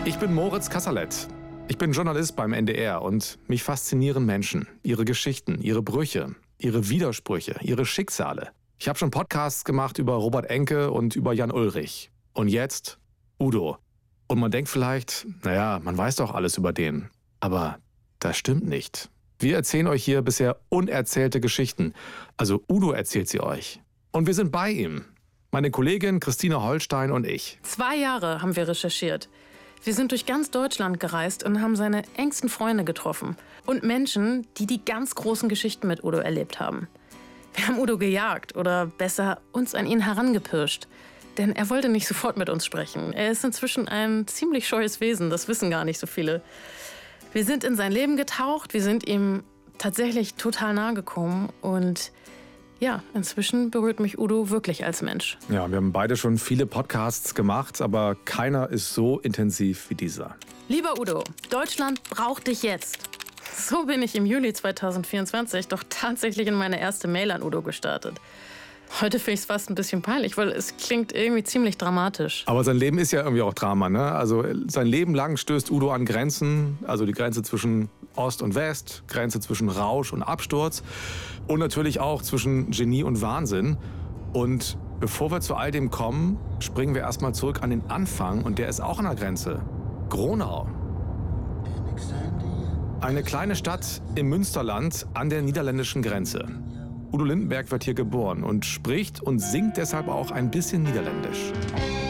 Ich bin Moritz Kasserlet. Ich bin Journalist beim NDR und mich faszinieren Menschen, ihre Geschichten, ihre Brüche, ihre Widersprüche, ihre Schicksale. Ich habe schon Podcasts gemacht über Robert Enke und über Jan Ullrich. Und jetzt Udo. Und man denkt vielleicht, naja, man weiß doch alles über den. Aber das stimmt nicht. Wir erzählen euch hier bisher unerzählte Geschichten. Also Udo erzählt sie euch. Und wir sind bei ihm. Meine Kollegin Christine Holstein und ich. 2 Jahre haben wir recherchiert. Wir sind durch ganz Deutschland gereist und haben seine engsten Freunde getroffen. Und Menschen, die die ganz großen Geschichten mit Udo erlebt haben. Wir haben Udo gejagt oder besser uns an ihn herangepirscht. Denn er wollte nicht sofort mit uns sprechen. Er ist inzwischen ein ziemlich scheues Wesen, das wissen gar nicht so viele. Wir sind in sein Leben getaucht, wir sind ihm tatsächlich total nahe gekommen und ja, inzwischen berührt mich Udo wirklich als Mensch. Ja, wir haben beide schon viele Podcasts gemacht, aber keiner ist so intensiv wie dieser. Lieber Udo, Deutschland braucht dich jetzt. So bin ich im Juli 2024 doch tatsächlich in meine erste Mail an Udo gestartet. Heute finde ich es fast ein bisschen peinlich, weil es klingt irgendwie ziemlich dramatisch. Aber sein Leben ist ja irgendwie auch Drama, ne? Also sein Leben lang stößt Udo an Grenzen, also die Grenze zwischen Ost und West, Grenze zwischen Rausch und Absturz und natürlich auch zwischen Genie und Wahnsinn. Und bevor wir zu all dem kommen, springen wir erstmal zurück an den Anfang und der ist auch an der Grenze. Gronau. Eine kleine Stadt im Münsterland an der niederländischen Grenze. Udo Lindenberg wird hier geboren und spricht und singt deshalb auch ein bisschen Niederländisch.